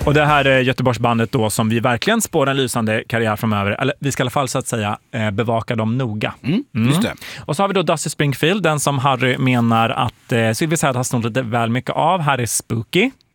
Och det här är Göteborgsbandet då som vi verkligen spår en lysande karriär framöver. Eller vi ska i alla fall så att säga bevaka dem noga. Just det. Och så har vi då Dusty Springfield, den som Harry menar att Sylvie Sad har snott lite väl mycket av. Här är Spooky.